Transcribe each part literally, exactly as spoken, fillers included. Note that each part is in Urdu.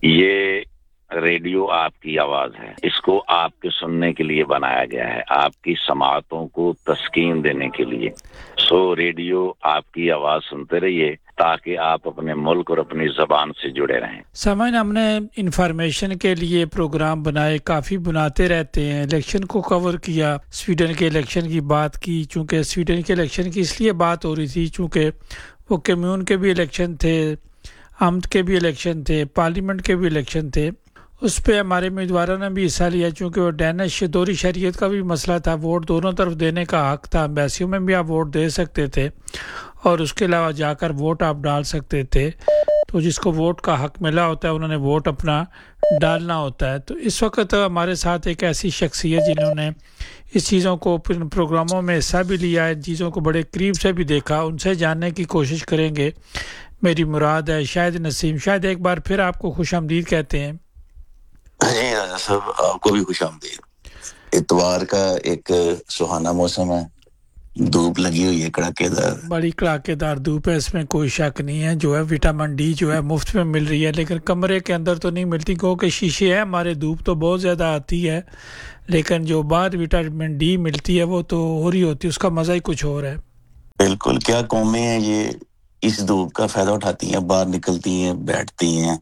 یہ ریڈیو آپ کی آواز ہے، اس کو آپ کے سننے کے لیے بنایا گیا ہے، آپ کی سماعتوں کو تسکین دینے کے لیے۔ سو ریڈیو آپ کی آواز سنتے رہیے تاکہ آپ اپنے ملک اور اپنی زبان سے جڑے رہیں۔ سامعین، ہم نے انفارمیشن کے لیے پروگرام بنائے، کافی بناتے رہتے ہیں۔ الیکشن کو کور کیا، سویڈن کے الیکشن کی بات کی، چونکہ سویڈن کے الیکشن کی اس لیے بات ہو رہی تھی چونکہ وہ کمیون کے بھی الیکشن تھے، آمد کے بھی الیکشن تھے، پارلیمنٹ کے بھی الیکشن تھے۔ اس پہ ہمارے امیدواروں نے بھی حصہ لیا، چونکہ وہ ڈینش دوہری شہریت کا بھی مسئلہ تھا، ووٹ دونوں طرف دینے کا حق تھا، ایمبیسیوں میں بھی آپ ووٹ دے سکتے تھے اور اس کے علاوہ جا کر ووٹ آپ ڈال سکتے تھے۔ تو جس کو ووٹ کا حق ملا ہوتا ہے انہوں نے ووٹ اپنا ڈالنا ہوتا ہے۔ تو اس وقت ہمارے ساتھ ایک ایسی شخصیت جنہوں نے اس چیزوں کو پروگراموں میں حصہ بھی لیا، ان چیزوں کو بڑے قریب سے بھی دیکھا، ان سے جاننے کی کوشش کریں گے۔ میری مراد ہے شاہد نسیم۔ شاید ایک بار پھر آپ کو خوش آمدید کہتے ہیں۔ جی راجہ صاحب، آپ کو بھی خوش آمدید۔ اتوار کا ایک سہانا موسم ہے، دھوپ لگی ہوئی ہے کڑاکے دار، بڑی کڑاکے دار دھوپ ہے، اس میں کوئی شک نہیں ہے۔ جو ہے وٹامن ڈی جو ہے مفت میں مل رہی ہے، لیکن کمرے کے اندر تو نہیں ملتی کیونکہ شیشے ہے ہمارے، دھوپ تو بہت زیادہ آتی ہے، لیکن جو بعد وٹامن ڈی ملتی ہے وہ تو ہو رہی ہوتی ہے، اس کا مزہ ہی کچھ اور ہے۔ بالکل، کیا قومیں ہیں یہ اس دھوپ کا فائدہ اٹھاتی ہیں، باہر نکلتی ہیں، بیٹھتی ہیں،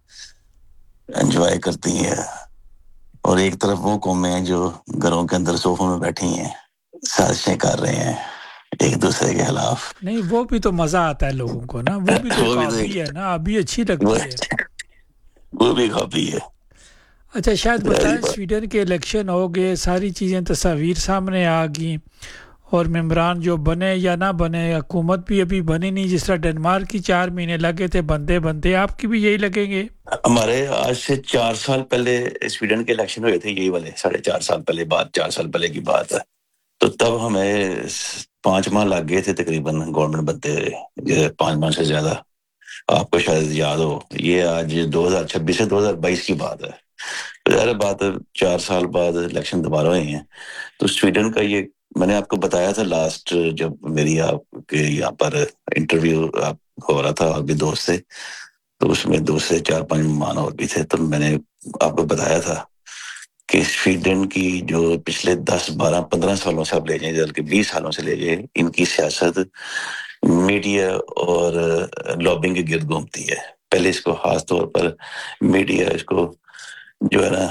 انجوائے کرتی ہیں، اور ایک طرف وہ قومیں ہیں جو گھروں کے اندر صوفوں میں بیٹھی ہیں، سازشیں کر رہے ہیں ایک دوسرے کے خلاف۔ نہیں، وہ بھی تو مزہ آتا ہے لوگوں کو نا، وہ بھی تو کافی ہے نا، ابھی اچھی لگتی ہے، وہ بھی کافی ہے۔ اچھا شاید بتائیں، سویڈن کے الیکشن ہو گئے، ساری چیزیں تصاویر سامنے آ گئیں، اور ممبران جو بنے یا نہ بنے، حکومت بھی ابھی بنی نہیں، جس طرح ڈنمارک کی چار مہینے لگے تھے بنتے بنتے، آپ کی بھی یہی لگیں گے؟ ہمارے آج سے چار سال پہلے سویڈن کے الیکشن ہوئے تھے، یہی والے ساڑھے چار سال پہلے بات، چار سال پہلے کی بات ہے۔ تو تب ہمیں پانچ ماہ لگ گئے تھے تقریباً گورنمنٹ بنتے ہوئے، پانچ ماہ سے زیادہ، آپ کو شاید یاد ہو۔ یہ آج دو ہزار چھبیس سے دو ہزار بائیس کی بات ہے، ظاہر بات ہے چار سال بعد الیکشن دوبارہ ہوئے ہیں۔ تو سویڈن کا یہ میں نے آپ کو بتایا تھا لاسٹ جب میری آپ کے یہاں پر انٹرویو آپ ہو رہا تھا، آپ بھی دوست تھے، تو اس میں دو سے چار پانچ مہمان اور بھی تھے، تو میں نے آپ کو بتایا تھا کہ سویڈن کی جو پچھلے دس بارہ پندرہ سالوں سے آپ لے جائیں، بلکہ بیس سالوں سے لے جائیں، ان کی سیاست میڈیا اور لابنگ کے گرد گھومتی ہے۔ پہلے اس کو خاص طور پر میڈیا اس کو جو ہے نا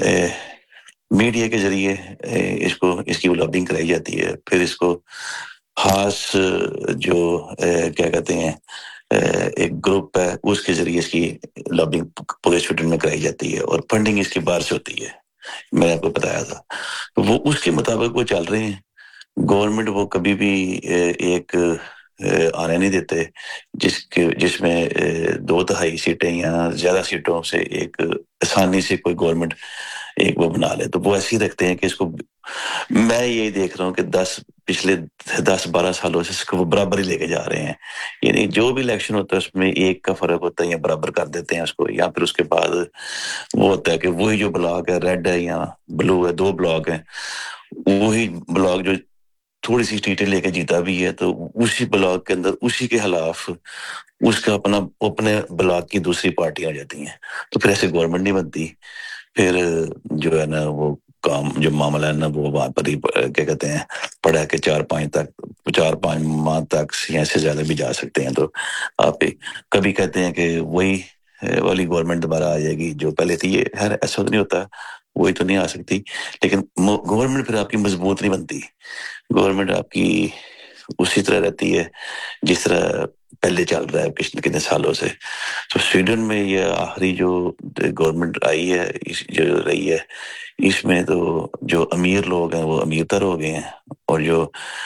میڈیا کے ذریعے اس کو اس کی لابنگ کرائی جاتی ہے، پھر اس کو خاص جو کیا کہتے ہیں ایک گروپ ہے اس کے ذریعے اس کی لابنگ پورے سویڈن میں کرائی جاتی ہے، اور فنڈنگ اس کی باہر سے ہوتی ہے، میں نے آپ کو بتایا تھا۔ وہ اس کے مطابق وہ چل رہے ہیں۔ گورنمنٹ وہ کبھی بھی ایک آنے نہیں دیتے جس کے جس میں دو تہائی سیٹیں یا زیادہ سیٹوں سے ایک آسانی سے کوئی گورنمنٹ ایک وہ بنا لے، تو وہ ایسے ہی رکھتے ہیں کہ اس کو، میں یہی دیکھ رہا ہوں کہ دس پچھلے دس بارہ سالوں سے اس کو وہ برابر ہی لے کے جا رہے ہیں، یعنی جو بھی الیکشن ہوتا ہے اس میں ایک کا فرق ہوتا ہے یا برابر کر دیتے ہیں اس کو، یا پھر اس کے بعد وہ ہوتا ہے کہ وہی جو بلاک ہے ریڈ ہے یا بلو ہے، دو بلاک ہیں، وہی بلاک جو تھوڑی سی سیٹیں لے کے جیتا بھی ہے تو اسی بلاک کے اندر اسی کے خلاف اس کا اپنا اپنے بلاک کی دوسری پارٹی آ جاتی ہیں، تو پھر ایسے گورنمنٹ نہیں بنتی، پھر جو ہے نا وہ کام جو معاملہ ہے نا وہ وہاں پر ہی کیا کہتے ہیں پڑھا کے چار پانچ تک چار پانچ ماہ تک یا سے زیادہ بھی جا سکتے ہیں۔ تو آپ کبھی کہتے ہیں کہ وہی والی گورنمنٹ دوبارہ آ جائے گی جو پہلے تھی، یہ خیر ایسا تو نہیں ہوتا، وہی تو نہیں آ سکتی، لیکن گورنمنٹ پھر آپ کی مضبوط نہیں بنتی، گورنمنٹ آپ کی اسی طرح رہتی ہے جس طرح پہلے چل رہا ہے پچھلے کتنے سالوں سے۔ تو سویڈن میں یہ آخری جو گورنمنٹ آئی ہے جو رہی ہے، اس میں تو جو امیر لوگ ہیں وہ امیر تر ہو گئے ہیں، اور جو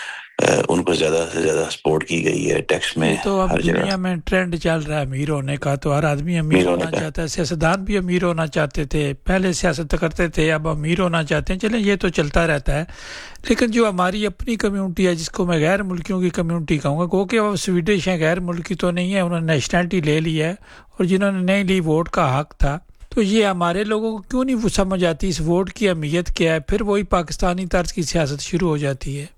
ان کو زیادہ سے زیادہ سپورٹ کی گئی ہے ٹیکس میں یہ تو اب ہر جگہ۔ دنیا میں ٹرینڈ چل رہا ہے امیر ہونے کا، تو ہر آدمی امیر ہونا چاہتا ہے، سیاستدان بھی امیر ہونا چاہتے تھے، پہلے سیاست کرتے تھے، اب امیر ہونا چاہتے ہیں، چلیں یہ تو چلتا رہتا ہے۔ لیکن جو ہماری اپنی کمیونٹی ہے جس کو میں غیر ملکیوں کی کمیونٹی کہوں گا، کیونکہ وہ سویڈش ہیں، غیر ملکی تو نہیں ہے، انہوں نے نیشنلٹی لے لی ہے، اور جنہوں نے نہیں لی ووٹ کا حق تھا، تو یہ ہمارے لوگوں کو کیوں نہیں وہ سمجھ آتی اس ووٹ کی اہمیت کیا ہے؟ پھر وہی پاکستانی طرز کی سیاست شروع ہو جاتی ہے۔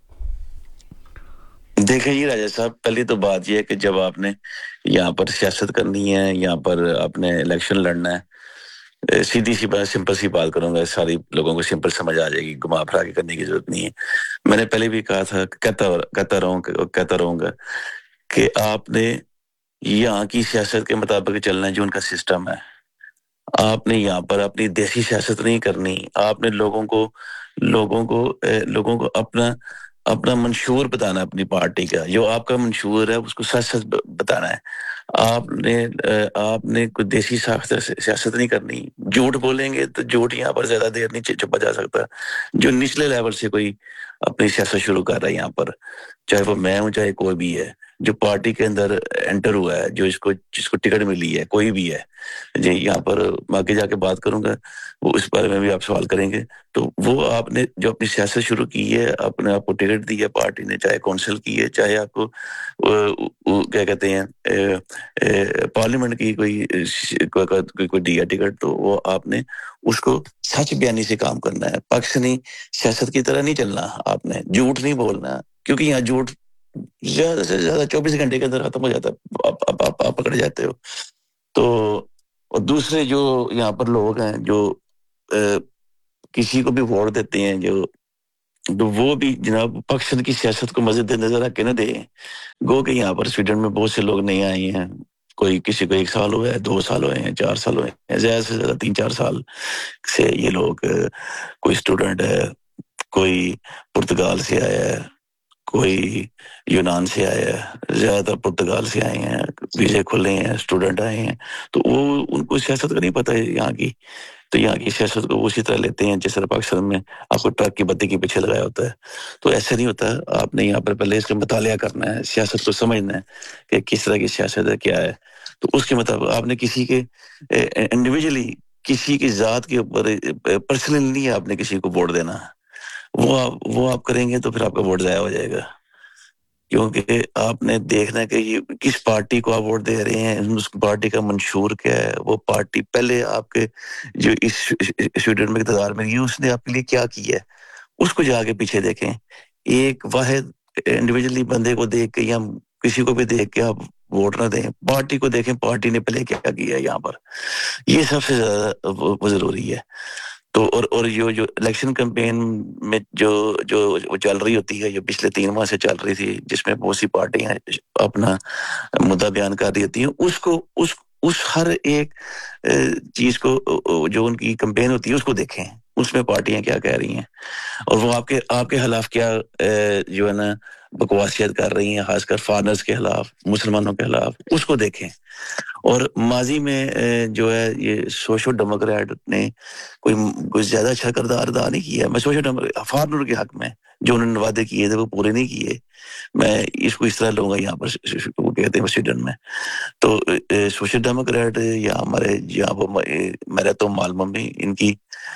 دیکھیں جی راجہ صاحب، پہلی تو بات یہ ہے کہ جب آپ نے یہاں پر سیاست کرنی ہے، یہاں پر اپنے الیکشن لڑنا ہے، سیدھی سی بات سمپل سی بات کروں گا, ساری لوگوں کو سمپل سمجھ آ جائے گی, گھما پھرا کے کرنے کی ضرورت نہیں ہے. میں نے پہلے بھی کہا تھا, کہتا کہتا رہوں کہتا رہوں گا کہ آپ نے یہاں کی سیاست کے مطابق چلنا ہے جو ان کا سسٹم ہے. آپ نے یہاں پر اپنی دیسی سیاست نہیں کرنی, آپ نے لوگوں کو لوگوں کو لوگوں کو اپنا اپنا منشور بتانا, اپنی پارٹی کا جو آپ کا منشور ہے اس کو سچ سچ بتانا ہے. آپ نے آپ نے کوئی دیسی سیاست نہیں کرنی. جھوٹ بولیں گے تو جھوٹ یہاں پر زیادہ دیر نہیں چھپا جا سکتا. جو نچلے لیول سے کوئی اپنی سیاست شروع کر رہا ہے یہاں پر, چاہے وہ میں ہوں چاہے کوئی بھی ہے, جو پارٹی کے اندر انٹر ہوا ہے, جو اس کو جس کو ٹکٹ ملی ہے, کوئی بھی ہے جی, یہاں پر میں آگے جا کے بات کروں گا, وہ اس بارے میں بھی آپ سوال کریں گے. تو وہ آپ نے جو اپنی سیاست شروع کی ہے, اپنے آپ کو ٹکٹ دی ہے پارٹی نے, چاہے کونسل کی ہے, چاہے آپ کو کیا کہتے ہیں پارلیمنٹ کی کوئی کوئی دیا ٹکٹ, تو وہ آپ نے اس کو سچ بیانی سے کام کرنا ہے. پاکستانی سیاست کی طرح نہیں چلنا, آپ نے جھوٹ نہیں بولنا, کیونکہ یہاں جھوٹ زیادہ سے زیادہ چوبیس گھنٹے کے اندر ختم ہو جاتا ہے, آپ پکڑے جاتے ہو. تو اور دوسرے جو یہاں پر لوگ ہیں جو کسی کو بھی ووٹ دیتے ہیں, جو تو وہ بھی جناب پاکستان کی سیاست کو مزید نظر رکھ کے نہ دیں. گو کہ یہاں پر سویڈن میں بہت سے لوگ نہیں آئے ہیں, کوئی کسی کو ایک سال ہوا ہے, دو سال ہوئے ہیں, چار سال ہوئے ہیں, زیادہ سے زیادہ تین چار سال سے یہ لوگ, کوئی اسٹوڈنٹ ہے, کوئی پرتگال سے آیا ہے, کوئی یونان سے آیا ہے, زیادہ تر پرتگال سے آئے ہیں, ویزے کھلے ہیں, اسٹوڈنٹ آئے ہیں. تو وہ ان کو سیاست کا نہیں پتہ ہے یہاں کی, تو یہاں کی سیاست کو اسی طرح لیتے ہیں جس طرح پاکستان میں آپ کو ٹرک کی بتی کے پیچھے لگایا ہوتا ہے. تو ایسا نہیں ہوتا, آپ نے یہاں پر پہلے اس کا مطالعہ کرنا ہے, سیاست کو سمجھنا ہے کہ کس طرح کی سیاست ہے, کیا ہے. تو اس کے مطابق آپ نے کسی کے انڈیویجولی کسی کی ذات کے اوپر پرسنلی آپ نے کسی کو ووٹ دینا, وہ آپ وہ آپ کریں گے تو پھر آپ کا ووٹ ضائع ہو جائے گا. کیونکہ آپ نے دیکھنا ہے کہ یہ کس پارٹی کو آپ ووٹ دے رہے ہیں, اس پارٹی کا منشور کیا ہے, وہ پارٹی پہلے آپ کے جو اس سویڈن میں اقتدار میں یہ اس نے آپ کے لیے کیا کی ہے, اس کو جا کے پیچھے دیکھیں. ایک واحد انڈیویجلی بندے کو دیکھ کے یا کسی کو بھی دیکھ کے آپ ووٹ نہ دیں, پارٹی کو دیکھیں پارٹی نے پہلے کیا کیا ہے یہاں پر, یہ سب سے زیادہ وہ ضروری ہے. تو اور اور جو جو الیکشن کمپین میں جو جو چل رہی ہوتی ہے, جو پچھلے تین ماہ سے چل رہی تھی, جس میں بہت سی پارٹیاں اپنا مدعا بیان کر رہی ہوتی ہیں, اس کو اس اس ہر ایک چیز کو جو ان کی کمپین ہوتی ہے اس کو دیکھیں, اس میں پارٹیاں کیا کہہ رہی ہیں, اور وہ آپ کے آپ کے خلاف کیا جو ہے نا بکواسیت کر رہی ہیں, خاص کر فارنرز کے خلاف, مسلمانوں کے خلاف, اس کو دیکھیں. اور ماضی میں جو ہے یہ سوشل ڈیموکریٹ نے کوئی کوئی زیادہ اچھا کردار ادا نہیں کیا. میں سوشل فارنر کے حق میں جو انہوں نے وعدے کیے تھے وہ پورے نہیں کیے. میں اس کو اس طرح لوں گا یہاں پر وہ کہتے ہیں سویڈن میں. تو سوشل ڈیموکریٹ یا ہمارے جہاں وہ میں رہتا ہوں مالمو میں, ان کی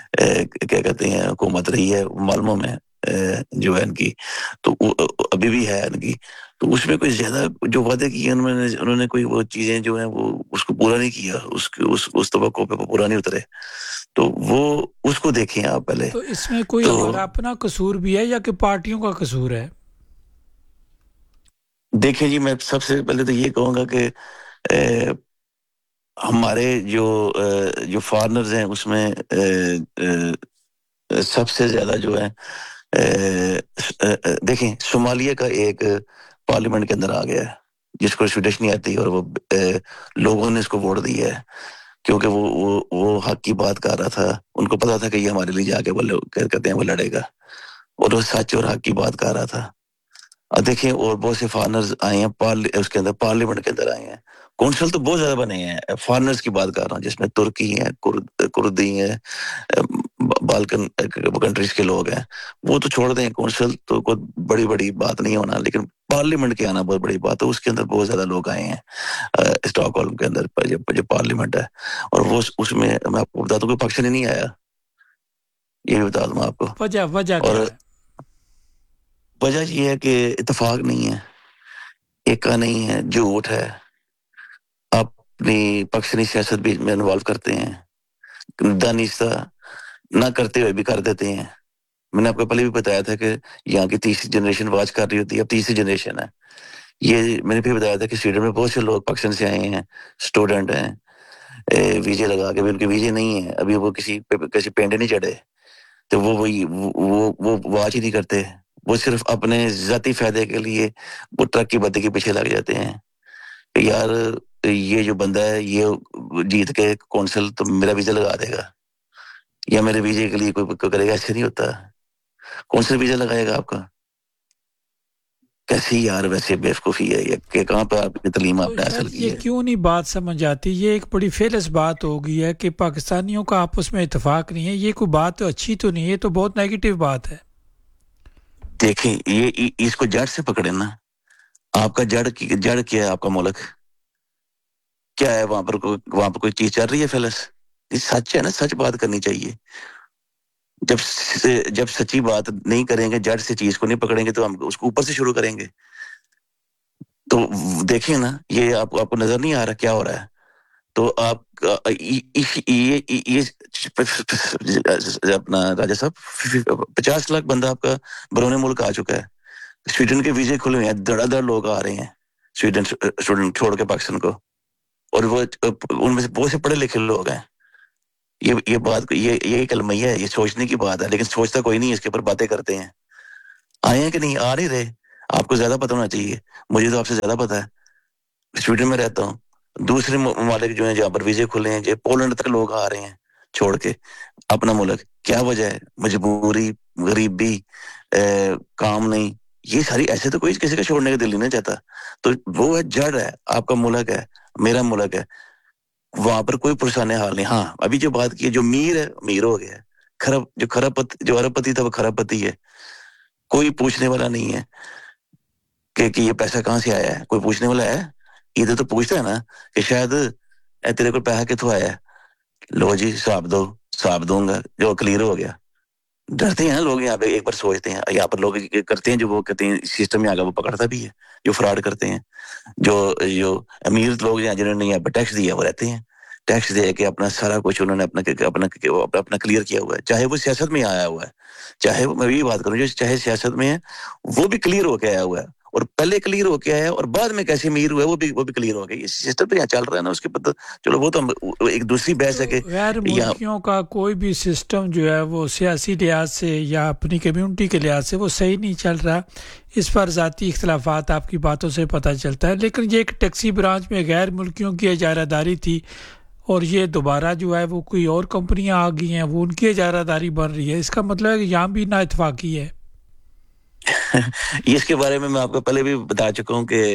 کیا کہتے ہیں حکومت رہی ہے مالمو میں جو ہے ان کی, تو ابھی بھی ہے ان کی. تو اس میں کوئی زیادہ جو وعدے کیے انہوں نے انہوں نے کوئی وہ چیزیں جو ہیں وہ اس کو پورا نہیں کیا, اس اس اس توقع پہ پورا نہیں اترے. تو وہ اس کو دیکھیں آپ پہلے. تو اس میں کوئی تو ہمارا اپنا قصور بھی ہے یا کہ پارٹیوں کا قصور ہے؟ دیکھیں جی, میں سب سے پہلے تو یہ کہوں گا کہ ہمارے جو جو فارنرز ہیں اس میں سب سے زیادہ جو ہے دیکھیں صومالیہ کا ایک پارلیمنٹ کے اندر آ گیا ہے جس کو سویڈش نہیں آتی, اور وہ لوگوں نے اس کو ووٹ دیا ہے کیونکہ وہ وہ وہ حق کی بات کر رہا تھا. ان کو پتا تھا کہ یہ ہمارے لیے جا کے وہ کہتے ہیں وہ لڑے گا, اور وہ سچ اور حق کی بات کر رہا تھا. اور دیکھیں اور بہت سے فارنرز آئے ہیں پارلی اس کے اندر پارلیمنٹ کے اندر آئے ہیں. کونسل تو بہت زیادہ بنے ہیں, فارنرز کی بات کر رہا ہوں جس میں ترکی ہیں, کردی ہیں, بالکن کنٹریز کے لوگ ہیں. وہ تو چھوڑ دیں, کونسل تو کوئی بڑی بڑی بات نہیں ہونا, لیکن پارلیمنٹ کے آنا بہت بڑی بات ہے. اس کے اندر بہت زیادہ لوگ آئے ہیں اسٹاک ہولم کے اندر جو پارلیمنٹ ہے, اور وہ اس میں میں آپ کو بتا دوں کہ پاکستانی نہیں آیا, یہ بھی بتا دوں آپ کو. وجہ وجہ کیا ہے؟ وجہ یہ ہے کہ اتفاق نہیں ہے, ایکا نہیں ہے, جھوٹ ہے. اپنی پاکستانی سیاست بھی میں انوالو کرتے ہیں, دانستہ نہ کرتے ہوئے بھی کر دیتے ہیں. میں نے آپ کو پہلے بھی بتایا تھا کہ یہاں کی تیسری جنریشن واچ کر رہی ہوتی ہے, اب تیسری جنریشن ہے یہ. میں نے بھی بتایا تھا کہ سویڈن میں بہت سے لوگ پاکستان سے آئے ہیں, اسٹوڈنٹ ہیں, ویزے لگا کے بھی ان کے ویزے نہیں ہیں ابھی, وہ کسی کسی پینڈے نہیں چڑھے, تو وہ وہی وہ وہ واچ ہی نہیں کرتے, وہ صرف اپنے ذاتی فائدے کے لیے وہ ٹرک کی بدی کے پیچھے لگ جاتے ہیں کہ یار یہ جو بندہ ہے یہ جیت کے کونسل تو میرا ویزا لگا دے گا یا میرے ویزے کے لیے کوئی کرے گا. ایسے نہیں ہوتا. کونسل ویزا لگائے گا آپ کا؟ کیسی یار ویسے بیوقوفی ہے یہ کہ کہاں پہ آپ کی تعلیم آپ نے حاصل کی یہ ہے. کیوں نہیں بات سمجھ آتی؟ یہ ایک بڑی فیلس بات ہو گئی ہے کہ پاکستانیوں کا آپس میں اتفاق نہیں ہے. یہ کوئی بات تو اچھی تو نہیں ہے, تو بہت نیگیٹو بات ہے. دیکھیں یہ اس کو جڑ سے پکڑے نا. آپ کا جڑ جڑ کیا ہے؟ آپ کا ملک کیا ہے؟ وہاں پر وہاں پر کوئی چیز چل رہی ہے فیلس؟ یہ سچ ہے نا, سچ بات کرنی چاہیے. جب جب سچی بات نہیں کریں گے, جڑ سے چیز کو نہیں پکڑیں گے, تو ہم اس کو اوپر سے شروع کریں گے. تو دیکھیں نا, یہ آپ آپ کو نظر نہیں آ رہا کیا ہو رہا ہے؟ تو آپ یہ اپنا راجا صاحب پچاس لاکھ بندہ آپ کا بیرون ملک آ چکا ہے. سویڈن کے ویزے کھلے ہیں, دڑا دڑ لوگ آ رہے ہیں سویڈن اسٹوڈنٹ چھوڑ کے پاکستان کو, اور وہ ان میں سے بہت سے پڑھے لکھے لوگ ہیں. یہ یہ بات یہ یہ کلمہ ہے, یہ سوچنے کی بات ہے, لیکن سوچتا کوئی نہیں, اس کے اوپر باتیں کرتے ہیں. آئے ہیں کہ نہیں آ نہیں رہے؟ آپ کو زیادہ پتہ ہونا چاہیے, مجھے تو آپ سے زیادہ پتہ ہے. سویڈن میں رہتا ہوں, دوسرے ممالک جو ہیں جہاں پر ویزے کھلے ہیں, جو پولینڈ تک لوگ آ رہے ہیں چھوڑ کے اپنا ملک. کیا وجہ ہے؟ مجبوری, غریبی, کام نہیں, یہ ساری. ایسے تو کوئی کسی کا چھوڑنے کا دل نہیں چاہتا. تو وہ ہے جڑ ہے, آپ کا ملک ہے, میرا ملک ہے, وہاں پر کوئی پرسان حال نہیں. ہاں ابھی جو بات کی ہے, جو میر ہے میر ہو گیا ہے, خراب جو خراب پتی جو ارب پتی تھا وہ خراب پتی ہے. کوئی پوچھنے والا نہیں ہے کہ, کہ یہ پیسہ کہاں سے آیا ہے. کوئی پوچھنے والا ہے؟ ادھر تو پوچھتا ہے نا کہ شاید اے تیرے کو پیسہ کتوں آیا ہے, لو جی صاحب دو, صاحب دوں گا, جو کلیئر ہو گیا. ڈرتے ہیں لوگ یہاں پہ, ایک بار سوچتے ہیں. یہاں پر لوگ کرتے ہیں جو وہ کہتے ہیں سسٹم میں آگا وہ پکڑتا بھی ہے, جو فراڈ کرتے ہیں. جو جو امیر لوگ ہیں جنہوں نے یہاں پہ ٹیکس دیا وہ رہتے ہیں, ٹیکس دے کے اپنا سارا کچھ انہوں نے اپنا اپنا اپنا کلیئر کیا ہوا ہے. چاہے وہ سیاست میں آیا ہوا ہے, چاہے وہ, میں یہ بات کروں جو چاہے سیاست میں ہے, وہ بھی کلیئر ہو کے آیا ہوا ہے, اور پہلے کلیئر ہو کے آیا ہے, اور بعد میں کیسے امیر ہوا ہے وہ بھی وہ بھی کلیئر ہو گیا. یہ سسٹم تو یہاں چل رہا ہے نا, اس کے پتہ. چلو وہ تو ایک دوسری بحث ہے کہ غیر ملکیوں کا کوئی بھی سسٹم جو ہے وہ سیاسی لحاظ سے یا اپنی کمیونٹی کے لحاظ سے وہ صحیح نہیں چل رہا. اس پر ذاتی اختلافات آپ کی باتوں سے پتہ چلتا ہے. لیکن یہ ایک ٹیکسی برانچ میں غیر ملکیوں کی اجارہ داری تھی, اور یہ دوبارہ جو ہے وہ کوئی اور کمپنیاں آ گئی ہیں, وہ ان کی اجارہ داری بن رہی ہے. اس کا مطلب ہے کہ یہاں بھی نا اتفاقی ہے. اس کے بارے میں میں آپ کو پہلے بھی بتا چکا ہوں کہ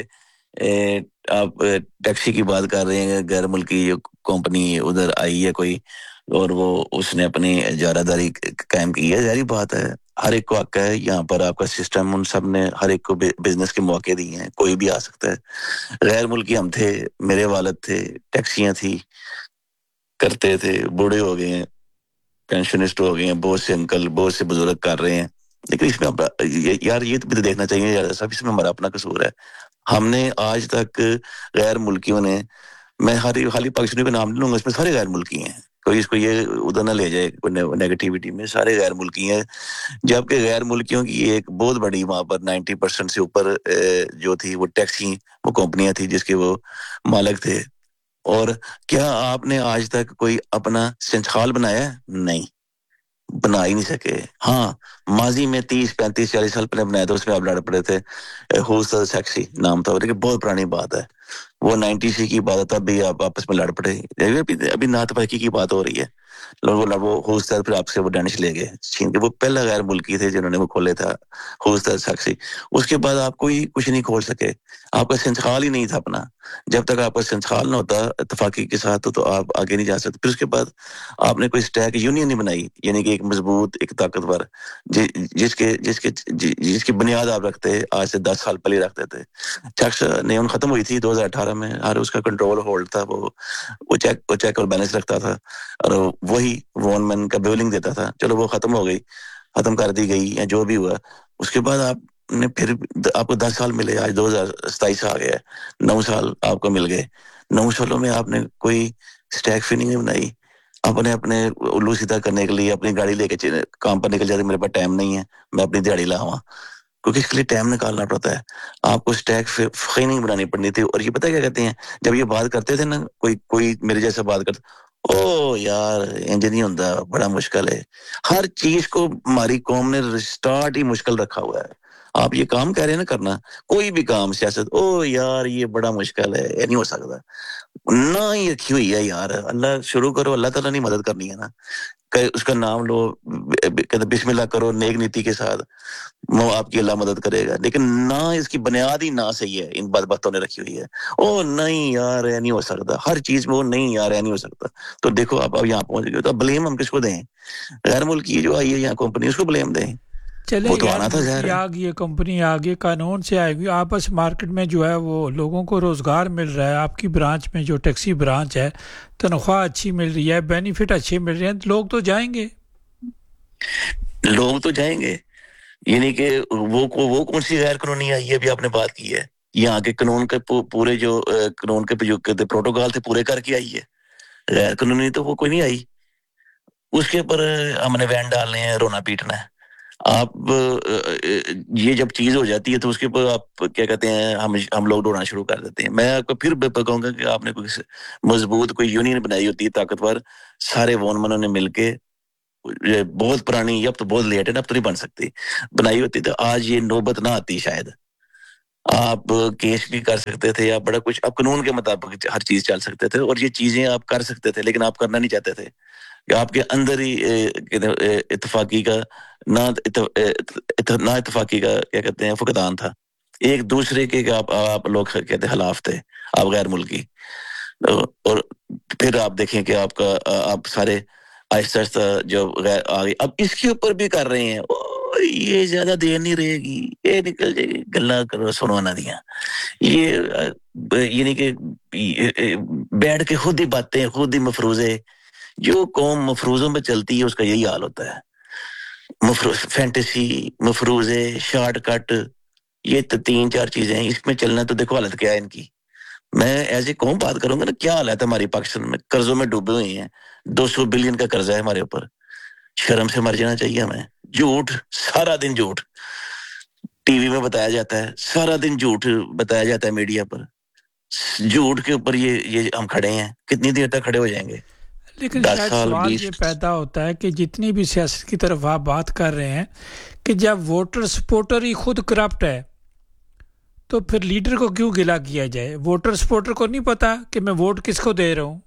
آپ ٹیکسی کی بات کر رہے ہیں, غیر ملکی کمپنی ادھر آئی ہے کوئی, اور وہ اس نے اپنی اجارہ داری قائم کی ہے. ظاہری بات ہے, ہر ایک کو حق ہے یہاں پر. آپ کا سسٹم ان سب نے ہر ایک کو بزنس کے موقع دیے ہیں, کوئی بھی آ سکتا ہے. غیر ملکی ہم تھے, میرے والد تھے, ٹیکسیاں تھی, کرتے تھے, بوڑھے ہو گئے ہیں, پینشنسٹ ہو گئے ہیں, بہت سے انکل بہت سے بزرگ کر رہے ہیں. لیکن اس میں یار یہ تو بھی دیکھنا چاہیے یار, سب اس میں ہمارا اپنا قصور ہے. ہم نے آج تک غیر ملکیوں نے, میں خالی پاکستانی کا نام نہیں لوں گا, اس میں سارے غیر ملکی ہیں, کوئی اس کو یہ ادھر نہ لے جائے نیگیٹیوٹی میں. سارے غیر ملکی ہیں, جبکہ غیر ملکیوں کی ایک بہت بڑی وہاں پر نائنٹی پرسینٹ سے اوپر جو تھی وہ ٹیکسی وہ کمپنیاں تھیں جس کے وہ مالک تھے. اور کیا آپ نے آج تک کوئی اپنا سنچھال بنایا؟ نہیں, بنا ہی نہیں سکے. ہاں ماضی میں تیس پینتیس چالیس سال پہلے بنایا تھا, اس میں آپ لڑ پڑے تھے, ہوسل سیکسی نام تھا, لیکن بہت پرانی بات ہے, وہ نائنٹی سی کی بات ہے, تب بھی آپ آپس میں لڑ پڑے. ابھی نعت پاکی کی بات ہو رہی ہے, لوگوں وہ ہوسل پھر آپ سے وہ ڈینش لے گئے چھین کے. وہ پہلا غیر ملکی تھے جنہوں نے وہ کھولے تھا ہوسل سیکسی. اس کے بعد آپ کوئی کچھ نہیں کھول سکے, آپ کا سنسخال ہی نہیں تھا اپنا. جب تک آپ کا سنسخال نہ ہوتا اتفاقی کے ساتھ تو آپ آگے نہیں جا سکتے. پھر اس کے بعد آپ نے کوئی اسٹیک یونین نہیں بنائی, یعنی کہ ایک مضبوط ایک طاقتور جس کے جس کے جس کی بنیاد آپ رکھتے آج سے دس سال پہلے رکھتے تھے. چیکس نیون ختم ہوئی تھی دو ہزار اٹھارہ میں, اور اس کا کنٹرول ہولڈ تھا, وہ وہ چیک وہ چیک اور بیلنس رکھتا تھا, اور وہی وون مین کا بیولنگ دیتا تھا. چلو وہ ختم ہو گئی, ختم کر دی گئی یا جو بھی ہوا. اس کے بعد آپ نے پھر آپ کو دس سال ملے, آج دو ہزار ستائیس آ گیا, نو سال آپ کو مل گئے. نو سالوں میں آپ نے کوئی اسٹیک فننگ نہیں بنائی. اپنے اپنے الو سیدھا کرنے کے لیے اپنی گاڑی لے کے کام پر نکل جاتے, میرے پاس ٹائم نہیں ہے, میں اپنی دیہڑی لاواں. کیونکہ اس کے لیے ٹائم نکالنا پڑتا ہے. آپ کو اسٹیک فائننگ بنانی پڑنی تھی. اور یہ پتہ کیا کہتے ہیں جب یہ بات کرتے تھے نا, کوئی کوئی میرے جیسا بات کرتا, او یار انج نہیں ہوتا, بڑا مشکل ہے. ہر چیز کو ہماری قوم نے ریسٹارٹ ہی مشکل رکھا ہوا ہے. آپ یہ کام کہہ رہے ہیں نا کرنا, کوئی بھی کام سیاست, او یار یہ بڑا مشکل ہے, یہ نہیں ہو سکتا. نہ ہی رکھی ہوئی ہے یار, اللہ شروع کرو, اللہ تعالیٰ نے مدد کرنی ہے نا. اس کا نام لو, کہتے بسم اللہ کرو نیک نیتی کے ساتھ, وہ آپ کی اللہ مدد کرے گا. لیکن نہ اس کی بنیاد ہی نہ صحیح ہے, ان بات باتوں نے رکھی ہوئی ہے. او نہیں یار یہ نہیں ہو سکتا, ہر چیز میں وہ نہیں یار یہ نہیں ہو سکتا. تو دیکھو آپ اب یہاں پہنچ گئے, تو اب بلیم ہم کس کو دیں؟ غیر ملکی جو آئی ہے یہاں کمپنی, اس کو بلیم دیں. چلے وہ تو غیر آنا تھا ملکی ظاہر ہے. آ گئی ہے, کمپنی آ گئی, قانون سے آئے گی, آپس مارکیٹ میں جو ہے وہ لوگوں کو روزگار مل رہا ہے. آپ کی برانچ میں جو ٹیکسی برانچ ہے, تنخواہ اچھی مل رہی ہے, بینیفٹ اچھے مل رہے ہیں, لوگ تو جائیں گے. لوگ تو جائیں گے, یعنی کہ وہ وہ کون سی غیر قانونی آئی ہے, ابھی آپ نے بات کی ہے. یہاں کے قانون کے پورے جو قانون کے جو پروٹوکول تھے پورے کر کے آئی ہے. غیر قانونی تو وہ کوئی نہیں آئی. اس کے اوپر ہم نے وین ڈالنے ہیں, رونا پیٹنا ہے. آپ یہ جب چیز ہو جاتی ہے تو اس کے اوپر آپ کیا کہتے ہیں, ہم ہم لوگ ڈوڑنا شروع کر دیتے ہیں. میں آپ کو پھر کہوں گا کہ آپ نے کوئی مضبوط کوئی یونین بنائی ہوتی ہے طاقتور, سارے وون منوں نے مل کے, بہت پرانی, اب تو بہت لیٹ ہے نا, اب تو نہیں بن سکتی, بنائی ہوتی تو آج یہ نوبت نہ آتی شاید. آپ کیس بھی کر سکتے تھے, آپ بڑا کچھ, آپ قانون کے مطابق ہر چیز چل سکتے تھے, اور یہ چیزیں آپ کر سکتے تھے, لیکن آپ کرنا نہیں چاہتے تھے. کہ آپ کے اندر ہی اتفاقی کا نہ نہ اتفاقی کا کیا کہتے ہیں فقدان تھا. ایک دوسرے کے آپ آپ لوگ کہتے خلاف تھے, آپ غیر ملکی. اور پھر آپ دیکھیں کہ آپ کا آپ سارے آہستہ آہستہ جو غیر آگے اب اس کے اوپر بھی کر رہے ہیں. یہ زیادہ دیر نہیں رہے گی, یہ نکل جائے گی, گلا کرو سنوانا دیا. یہ یعنی کہ بیٹھ کے خود ہی باتیں, خود ہی مفروضے. جو قوم مفروضوں میں چلتی ہے اس کا یہی حال ہوتا ہے. مفروض فینٹیسی, مفروضے, شارٹ کٹ, یہ تو تین چار چیزیں ہیں. اس میں چلنا تو دیکھو حالت کیا ہے ان کی. میں ایسے قوم بات کروں گا نا, کیا حالت ہے ہماری پاکستان میں, قرضوں میں ڈوبے ہوئے ہیں. دو سو بلین کا قرضہ ہے ہمارے اوپر. شرم سے مر جانا چاہیے ہمیں. جھوٹ, سارا دن جھوٹ ٹی وی میں بتایا جاتا ہے, سارا دن جھوٹ بتایا جاتا ہے میڈیا پر. جھوٹ کے اوپر یہ یہ ہم کھڑے ہیں, کتنی دیر تک کھڑے ہو جائیں گے؟ لیکن شاید سوال یہ پیدا ہوتا ہے کہ جتنی بھی سیاست کی طرف آپ بات کر رہے ہیں کہ جب ووٹر سپورٹر ہی خود کرپٹ ہے تو پھر لیڈر کو کیوں گلا کیا جائے؟ ووٹر سپورٹر کو نہیں پتا کہ میں ووٹ کس کو دے رہا ہوں.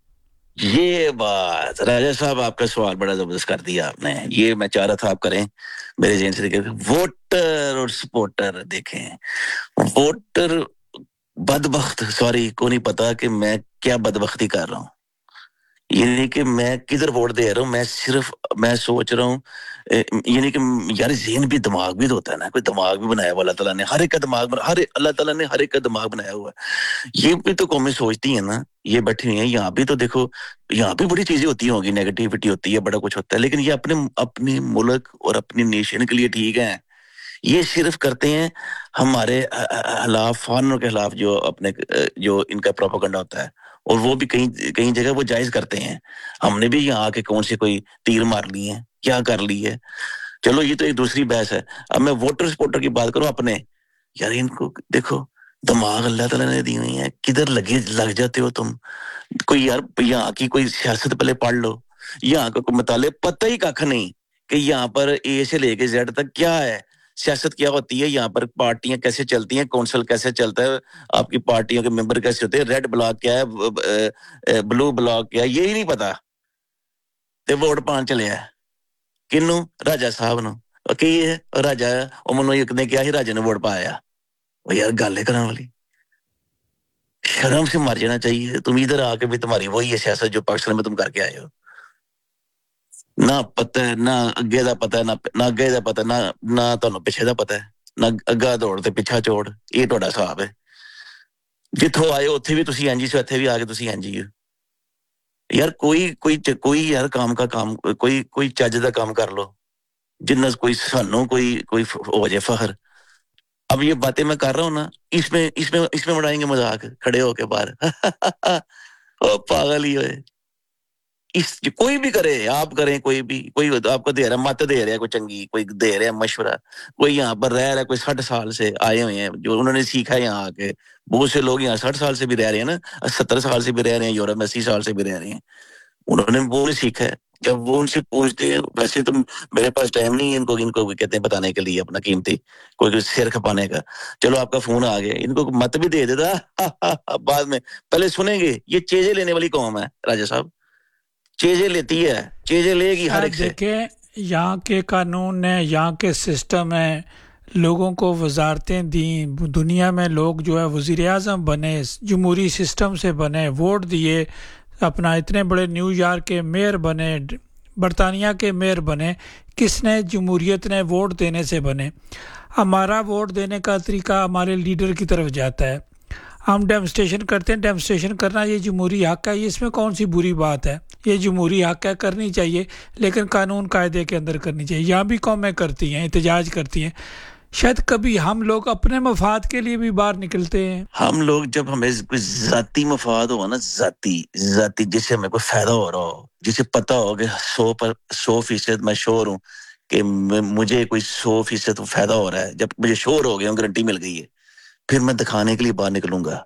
یہ بات راجہ صاحب, آپ کا سوال بڑا زبردست کر دیا آپ نے. یہ میں چاہ رہا تھا آپ کریں میرے ذہن سے. ووٹر اور سپورٹر دیکھیں, ووٹر بدبخت, سوری کو نہیں پتا کہ میں کیا بدبختی کر رہا ہوں, یعنی کہ میں کدھر ووٹ دے رہا ہوں. میں صرف میں سوچ رہا ہوں, یعنی کہ یار ذہن بھی دماغ بھی تو ہوتا ہے نا, کوئی دماغ بھی بنایا ہوا اللہ تعالیٰ نے, ہر ایک کا دماغ, ہر اللہ تعالیٰ نے ہر ایک کا دماغ بنایا ہوا ہے. یہ بھی تو قومیں سوچتی ہیں نا, یہ بیٹھی ہوئی ہیں یہاں بھی, تو دیکھو یہاں بھی بڑی چیزیں ہوتی ہوں گی, نیگیٹیوٹی ہوتی ہے, بڑا کچھ ہوتا ہے, لیکن یہ اپنے اپنی ملک اور اپنی نیشن کے لیے ٹھیک ہے. یہ صرف کرتے ہیں ہمارے خلاف, فارنر کے خلاف, جو اپنے جو ان کا پروپیگنڈا ہوتا ہے, اور وہ بھی کہیں کہیں جگہ وہ جائز کرتے ہیں. ہم نے بھی یہاں آ کے کون سے کوئی تیر مار لی ہے, کیا کر لی ہے. چلو یہ تو ایک دوسری بحث ہے. اب میں ووٹر سپورٹر کی بات کروں اپنے, یار ان کو دیکھو, دماغ اللہ تعالیٰ نے دی ہوئی ہے, کدھر لگے لگ جاتے ہو تم. کوئی یار یہاں کی کوئی سیاست پہلے پڑھ لو, یہاں کا کوئی مطالعہ پتہ ہی کھ نہیں کہ یہاں پر اے سے لے کے زیڈ تک کیا ہے, سیاست کیا ہوتی ہے, یہاں پر پارٹیاں کیسے چلتی ہیں, کونسل کیسے چلتا ہے, آپ کی پارٹیوں کے ممبر کیسے ہوتے ہیں, ریڈ بلاک کیا ہے, بلو بلاک کیا ہے, یہی نہیں پتا. تے ووٹ پان چلے ہے کنو, راجا صاحب نو, کی ہے راجا وہ منو ایک نے کیا ہی راجا نے ووٹ پایا. وہ یار گل ہے کرنے والی, شرم سے مر جانا چاہیے. تم ادھر آ کے بھی تمہاری وہی ہے سیاست جو پاکستان میں تم کر کے آئے ہو. نہ پتہ ہے, نہ اگے دا پتہ ہے, نہ اگے دا پتہ, نہ نہ تانوں پیچھے دا پتہ ہے, نہ اگا دوڑ تے پیچھا چوڑ. یہ تہاڈا حساب ہے. جتھوں آئے اتھے بھی تسی انجی سے, اتھے بھی آ کے تسی انجی ہو. یار کوئی کوئی کوئی یار کام کا کام, کوئی کوئی چج دا کام کر لو, جنہ کوئی سانوں کوئی کوئی ہو جائے فخر. اب یہ باتیں میں کر رہا ہوں نا, اس میں اس میں اس میں اڑائیں گے مذاق کھڑے ہو کے باہر. او پاگل ہی ہوئے. اس کوئی بھی کرے, آپ کریں, کوئی بھی, کوئی آپ کو دے رہا ہے مت دے رہا ہے کوئی چنگی, کوئی دے رہا ہے مشورہ, کوئی یہاں پر رہ رہا ہے, کوئی ساٹھ سال سے آئے ہوئے ہیں جو انہوں نے سیکھا ہے یہاں آ کے. بہت سے لوگ یہاں ساٹھ سال سے بھی رہ رہے ہیں نا, ستر سال سے بھی رہ رہے ہیں یورپ میں, اسی سال سے بھی رہ رہے ہیں, انہوں نے وہ نہیں سیکھا ہے. جب وہ ان سے پوچھتے ہیں, ویسے تو میرے پاس ٹائم نہیں ہے ان کو ان کو کہتے ہیں بتانے کے لیے اپنا قیمتی کوئی سر کھپانے کا, چلو آپ کا فون آ گیا, ان کو مت بھی دے دیتا بعد میں, پہلے سنیں گے. یہ چیزیں لینے والی قوم ہے راجہ صاحب, چیزیں لیتی ہے, چیزیں لے گی ہر ایک سے. دیکھیں یہاں کے قانون نے, یہاں کے سسٹم ہے, لوگوں کو وزارتیں دیں, دنیا میں لوگ جو ہے وزیر اعظم بنے, جمہوری سسٹم سے بنے, ووٹ دیے, اپنا اتنے بڑے نیو یارک کے میئر بنے, برطانیہ کے میئر بنے. کس نے؟ جمہوریت نے ووٹ دینے سے بنے. ہمارا ووٹ دینے کا طریقہ ہمارے لیڈر کی طرف جاتا ہے. ہم ڈیمونسٹریشن کرتے ہیں, ڈیمونسٹریشن کرنا یہ جمہوری حق ہے, یہ اس میں کون سی بری بات ہے؟ یہ جمہوری حق ہے, کرنی چاہیے, لیکن قانون قاعدے کے اندر کرنی چاہیے. یہاں بھی قومیں کرتی ہیں, احتجاج کرتی ہیں. شاید کبھی ہم لوگ اپنے مفاد کے لیے بھی باہر نکلتے ہیں. ہم لوگ جب ہمیں کوئی ذاتی مفاد ہوا نا, ذاتی ذاتی جس سے ہمیں کوئی فائدہ ہو رہا ہو, جسے پتا ہو کہ سو پر سو فیصد میں شور ہوں کہ مجھے کوئی سو فیصد فائدہ ہو رہا ہے, جب مجھے شور ہو گیا, گارنٹی مل گئی ہے, پھر میں دکھانے کے لیے باہر نکلوں گا,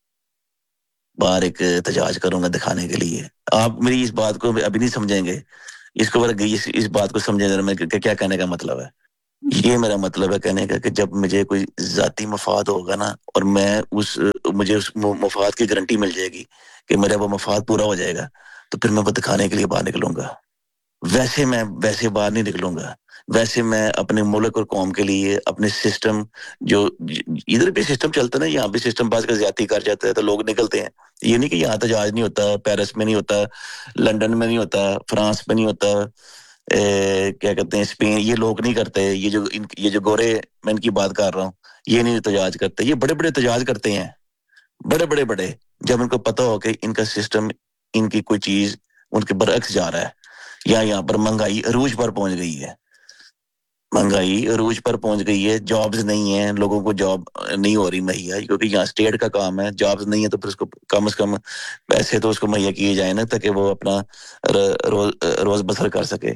باہر ایک احتجاج کروں گا دکھانے کے لیے. آپ میری اس بات کو ابھی نہیں سمجھیں گے, اس کو اس, اس بات کو سمجھیں گے میں کیا کہنے کا مطلب ہے. یہ میرا مطلب ہے کہنے کا کہ جب مجھے کوئی ذاتی مفاد ہوگا نا, اور میں اس مجھے اس مفاد کی گارنٹی مل جائے گی کہ میرا وہ مفاد پورا ہو جائے گا, تو پھر میں وہ دکھانے کے لیے باہر نکلوں گا. ویسے میں ویسے باہر نہیں نکلوں گا. ویسے میں اپنے ملک اور قوم کے لیے اپنے سسٹم, جو ادھر بھی سسٹم چلتا ہے نا, یہاں بھی سسٹم بعض کا زیادتی کر جاتا ہے تو لوگ نکلتے ہیں. یہ نہیں کہ یہاں احتجاج نہیں ہوتا, پیرس میں نہیں ہوتا, لندن میں نہیں ہوتا, فرانس میں نہیں ہوتا, اے, کیا کہتے ہیں اسپین, یہ لوگ نہیں کرتے. یہ جو ان, یہ جو گورے میں ان کی بات کر رہا ہوں, یہ نہیں احتجاج کرتے. یہ بڑے بڑے احتجاج کرتے ہیں, بڑے بڑے بڑے, جب ان کو پتہ ہو کہ ان کا سسٹم, ان کی کوئی چیز ان کے برعکس جا رہا ہے, یا یہاں پر مہنگائی عروج پر پہنچ گئی ہے, مہنگائی عروج پر پہنچ گئی ہے, جابز نہیں ہیں, لوگوں کو جاب نہیں ہو رہی مہیا, کیونکہ یہاں اسٹیٹ کا کام ہے, جابز نہیں ہے تو پھر اس کو کم از کم پیسے تو اس کو مہیا کیے جائیں نا, تاکہ وہ اپنا روز روز بسر کر سکے.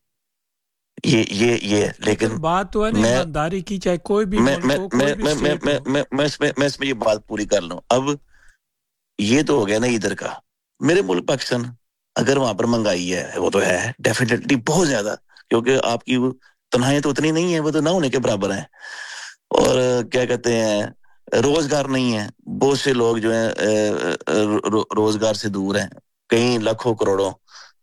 یہ یہ یہ لیکن بات تو ہے نا ایمانداری کی, چاہے کوئی بھی ملک ہو, کوئی بھی اسٹیٹ ہو. میں میں اس میں یہ بات پوری کر لوں. اب یہ تو ہو گیا نا ادھر کا, میرے ملک پاکستان, اگر وہاں پر مہنگائی ہے, وہ تو ہے ڈیفینیٹلی بہت زیادہ, کیونکہ آپ کی تنہائیاں تو اتنی نہیں ہیں, وہ تو نہ ہونے کے برابر ہیں. اور کیا کہتے ہیں, روزگار نہیں ہے, بہت سے لوگ جو ہیں روزگار سے دور ہیں, کئی لاکھوں کروڑوں.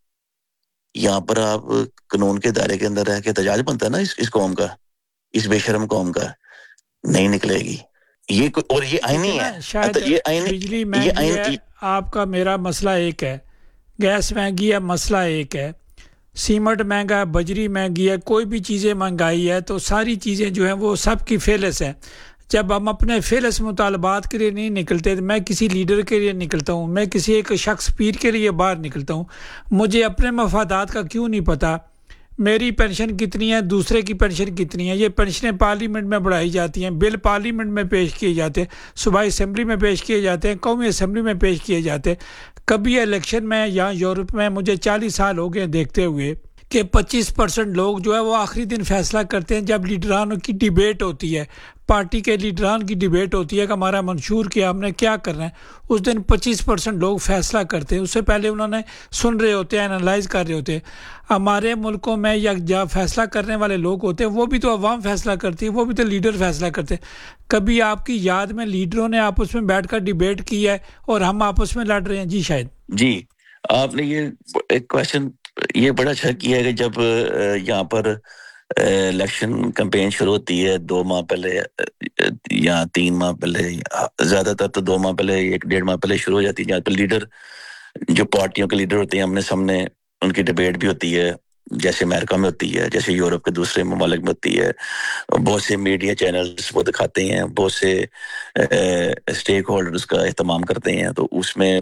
یہاں پر آپ قانون کے دائرے کے اندر رہ کے احتجاج بنتا ہے نا اس, اس قوم کا, اس بے شرم قوم کا, نہیں نکلے گی یہ. اور یہ آئینی ہے, شاید بجلی مہنگی ہے, آپ کا میرا مسئلہ ایک ہے, گیس مہنگی ہے, مسئلہ ایک ہے, سیمنٹ مہنگا ہے, بجری مہنگی ہے, کوئی بھی چیزیں مہنگائی ہے, تو ساری چیزیں جو ہیں وہ سب کی فہرست ہے. جب ہم اپنے فہرست مطالبات کے لیے نہیں نکلتے, میں کسی لیڈر کے لیے نکلتا ہوں, میں کسی ایک شخص پیر کے لیے باہر نکلتا ہوں, مجھے اپنے مفادات کا کیوں نہیں پتہ, میری پینشن کتنی ہے, دوسرے کی پینشن کتنی ہے. یہ پینشنیں پارلیمنٹ میں بڑھائی جاتی ہیں, بل پارلیمنٹ میں پیش کیے جاتے ہیں, صوبائی اسمبلی میں پیش کیے جاتے ہیں, قومی اسمبلی میں پیش کیے جاتے ہیں. کبھی الیکشن میں یا یورپ میں مجھے چالیس سال ہو گئے دیکھتے ہوئے کہ پچیس پرسنٹ لوگ جو ہے وہ آخری دن فیصلہ کرتے ہیں, جب لیڈران کی ڈیبیٹ ہوتی ہے, پارٹی کے لیڈران کی ڈیبیٹ ہوتی ہے کہ ہمارا منشور کیا, ہم نے کیا کرنا ہے, اس دن پچیس پرسنٹ لوگ فیصلہ کرتے ہیں. اس سے پہلے انہوں نے سن رہے ہوتے ہیں, انالائز کر رہے ہوتے ہیں. ہمارے ملکوں میں یا جب فیصلہ کرنے والے لوگ ہوتے ہیں, وہ بھی تو عوام فیصلہ کرتی ہے, وہ بھی تو لیڈر فیصلہ کرتے ہیں. کبھی آپ کی یاد میں لیڈروں نے آپس میں بیٹھ کر ڈیبیٹ کی ہے اور ہم آپس میں لڑ رہے ہیں؟ جی شاید جی آپ نے یہ ایک کویشچن یہ بڑا اچھا کیا ہے کہ جب یہاں پر الیکشن کمپین شروع ہوتی ہے دو ماہ پہلے یا تین ماہ پہلے, زیادہ تر تو دو ماہ پہلے, ایک ڈیڑھ ماہ پہلے شروع ہو جاتی ہے, جہاں پہ لیڈر جو پارٹیوں کے لیڈر ہوتے ہیں آمنے سامنے ان کی ڈیبیٹ بھی ہوتی ہے, جیسے امریکہ میں ہوتی ہے, جیسے یورپ کے دوسرے ممالک میں ہوتی ہے. بہت سے میڈیا چینلز وہ دکھاتے ہیں, بہت سے اسٹیک ہولڈرز کا اہتمام کرتے ہیں. تو اس میں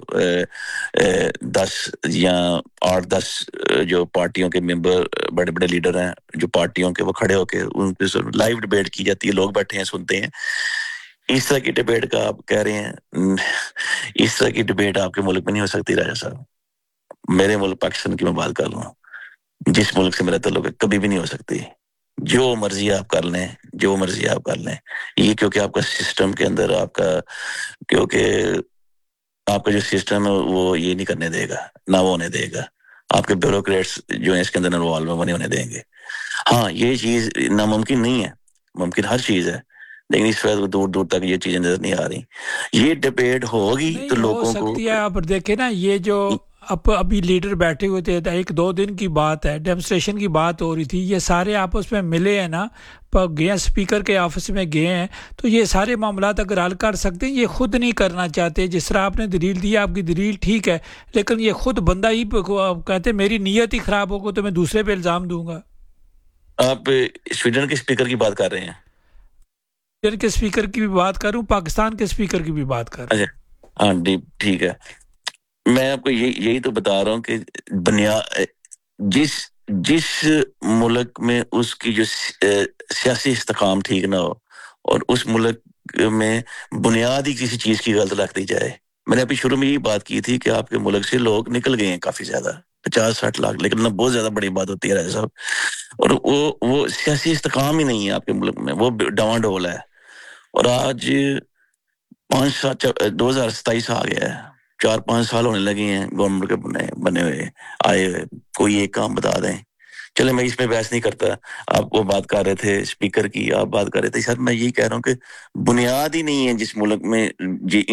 دس یا آٹھ دس جو پارٹیوں کے ممبر بڑے بڑے لیڈر ہیں جو پارٹیوں کے, وہ کھڑے ہو کے ان پہ لائیو ڈیبیٹ کی جاتی ہے, لوگ بیٹھے ہیں سنتے ہیں. اس طرح کی ڈیبیٹ کا آپ کہہ رہے ہیں, اس طرح کی ڈیبیٹ آپ کے ملک میں نہیں ہو سکتی راجہ صاحب. میرے ملک پاکستان کی میں بات کر رہا ہوں، جس ملک سے میرا تعلق ہے کبھی بھی نہیں ہو سکتی. جو مرضی آپ کر لیں، جو مرضی آپ کر لیں، یہ کیونکہ آپ کا سسٹم کے اندر آپ کا کیونکہ آپ کا جو سسٹم ہے وہ یہ نہیں کرنے دے گا، نہ وہ ہونے دے گا. آپ کے بیوروکریٹس جو ہیں اس کے اندر انوالو وہ نہیں ہونے دیں گے. ہاں یہ چیز ناممکن نہیں ہے، ممکن ہر چیز ہے، لیکن اس وقت دور دور تک یہ چیزیں نظر نہیں آ رہی. یہ ڈبیٹ ہوگی تو نہیں ہو لوگوں کو سکتی ہے. آپ دیکھیں نا یہ جو اب ابھی لیڈر بیٹھے ہوئے تھے، ایک دو دن کی بات ہے، ڈیمونسٹریشن کی بات ہو رہی تھی، یہ سارے آپس میں ملے ہیں نا، گئے اسپیکر کے آفس میں گئے ہیں، تو یہ سارے معاملات اگر حل کر سکتے ہیں، یہ خود نہیں کرنا چاہتے. جس طرح آپ نے دلیل دی، آپ کی دلیل ٹھیک ہے، لیکن یہ خود بندہ ہی کہتے میری نیت ہی خراب ہوگی تو میں دوسرے پہ الزام دوں گا. آپ سویڈن کے اسپیکر کی بات کر رہے ہیں؟ سویڈن کے اسپیکر کی بھی بات کروں، پاکستان کے اسپیکر کی بھی بات کر رہا ہوں. اچھا ہاں جی ٹھیک ہے. میں آپ کو یہی یہی تو بتا رہا ہوں کہ بنیاد جس جس ملک میں اس کی جو سیاسی استحکام ٹھیک نہ ہو اور اس ملک میں بنیادی کسی چیز کی غلط رکھ دی جائے. میں نے ابھی شروع میں یہی بات کی تھی کہ آپ کے ملک سے لوگ نکل گئے ہیں کافی زیادہ، پچاس ساٹھ لاکھ، لیکن نہ بہت زیادہ بڑی بات ہوتی ہے راجہ صاحب. اور وہ وہ سیاسی استحکام ہی نہیں ہے آپ کے ملک میں، وہ ڈاواں ڈول ہے. اور آج پانچ سات دو ہزار ستائیس آ گیا ہے، چار پانچ سال ہونے لگے ہیں گورنمنٹ کے بنے بنے ہوئے آئے ہوئے. کوئی ایک کام بتا دیں. چلے میں اس پہ بحث نہیں کرتا. آپ وہ بات کر رہے تھے اسپیکر کی، آپ بات کر رہے تھے سر، میں یہی کہہ رہا ہوں کہ بنیاد ہی نہیں ہے جس ملک میں جی